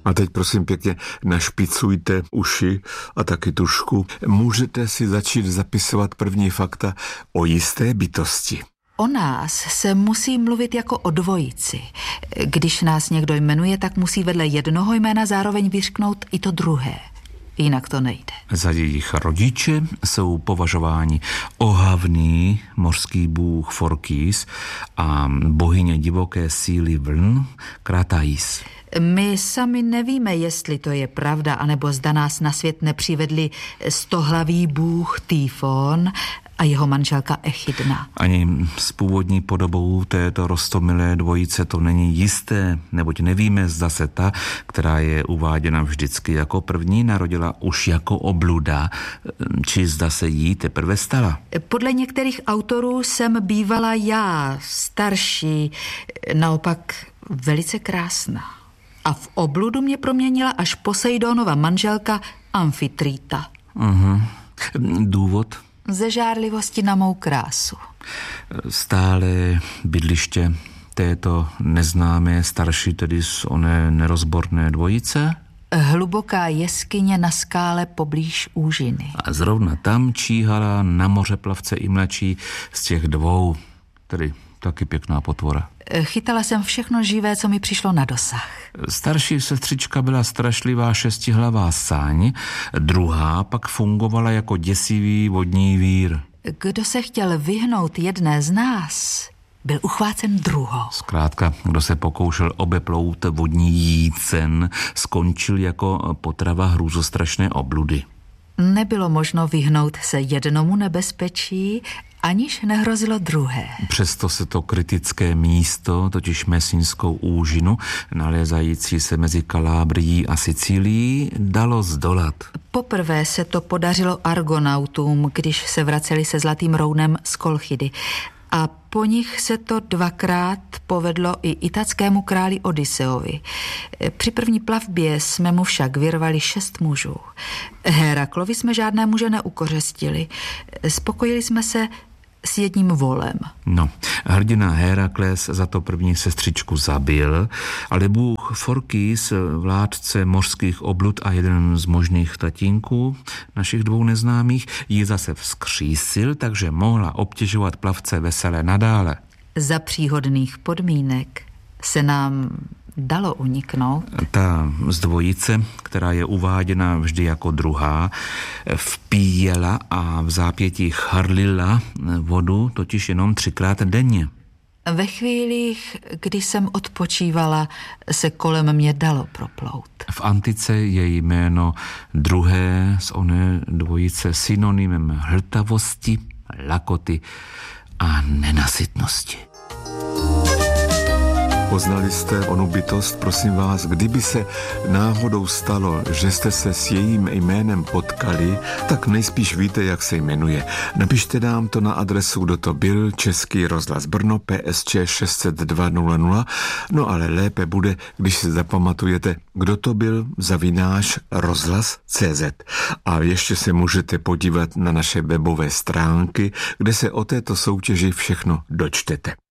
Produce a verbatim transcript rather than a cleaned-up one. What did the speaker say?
A teď prosím pěkně našpicujte uši a taky tušku. Můžete si začít zapisovat první fakta o jisté bytosti. O nás se musí mluvit jako o dvojici. Když nás někdo jmenuje, tak musí vedle jednoho jména zároveň vyřknout i to druhé. Jinak to nejde. Za jejich rodiče jsou považováni ohavný mořský bůh Forkýs a bohyně divoké síly vln Kratais. My sami nevíme, jestli to je pravda, anebo zda nás na svět nepřivedli stohlavý bůh Tyfon a jeho manželka Echidna. Ani s původní podobou této roztomilé dvojice to není jisté, neboť nevíme, zda se ta, která je uváděna vždycky jako první, narodila už jako obluda, či zda se jí teprve stala. Podle některých autorů jsem bývala já, starší, naopak velice krásná. A v obludu mě proměnila až Poseidonova manželka Amfitrita. Uh-huh. Důvod? Ze žárlivosti na mou krásu. Stále bydliště této neznámé starší, tedy z oné nerozborné dvojice? Hluboká jeskyně na skále poblíž úžiny. A zrovna tam číhala na moře plavce i mladší z těch dvou, tedy taky pěkná potvora. Chytala jsem všechno živé, co mi přišlo na dosah. Starší sestřička byla strašlivá šestihlavá sáň, druhá pak fungovala jako děsivý vodní vír. Kdo se chtěl vyhnout jedné z nás, byl uchvácen druhou. Zkrátka, kdo se pokoušel obeplout vodní jícen, skončil jako potrava hrůzostrašné obludy. Nebylo možno vyhnout se jednomu nebezpečí, aniž nehrozilo druhé. Přesto se to kritické místo, totiž Mesínskou úžinu, nalézající se mezi Kalábrií a Sicílií, dalo zdolat. Poprvé se to podařilo argonautům, když se vraceli se zlatým rounem z Kolchidy. A po nich se to dvakrát povedlo i itackému králi Odysseovi. Při první plavbě jsme mu však vyrvali šest mužů. Héraklovi jsme žádné muže neukořestili. Spokojili jsme se s jedním volem. No, hrdina Hérakles za to první sestřičku zabil, ale bůh Forkýs, vládce mořských oblud a jeden z možných tatínků našich dvou neznámých, ji zase vzkřísil, takže mohla obtěžovat plavce vesele nadále. Za příhodných podmínek se nám dalo uniknout. Ta z dvojice, která je uváděna vždy jako druhá, vpíjela a v zápětí charlila vodu totiž jenom třikrát denně. Ve chvílích, kdy jsem odpočívala, se kolem mě dalo proplout. V antice je jméno druhé z oné dvojice synonymem hltavosti, lakoty a nenasytnosti. Poznali jste onu bytost, prosím vás, kdyby se náhodou stalo, že jste se s jejím jménem potkali, tak nejspíš víte, jak se jmenuje. Napište nám to na adresu, kdo to byl, Český rozhlas Brno, P S Č šest set dva nula nula, no ale lépe bude, když si zapamatujete, kdo to byl, zavináč rozhlas tečka cé zet. A ještě se můžete podívat na naše webové stránky, kde se o této soutěži všechno dočtete.